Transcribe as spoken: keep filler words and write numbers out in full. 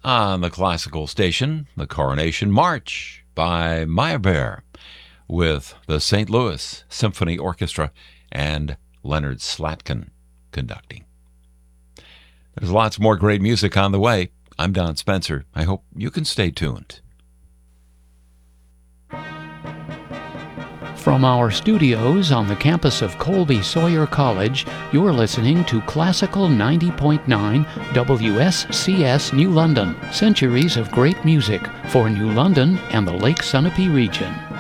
On the classical station, the Coronation March by Meyerbeer with the Saint Louis Symphony Orchestra and Leonard Slatkin conducting. There's lots more great music on the way. I'm Don Spencer. I hope you can stay tuned. From our studios on the campus of Colby Sawyer College, you're listening to Classical ninety point nine W S C S New London, centuries of great music for New London and the Lake Sunapee region.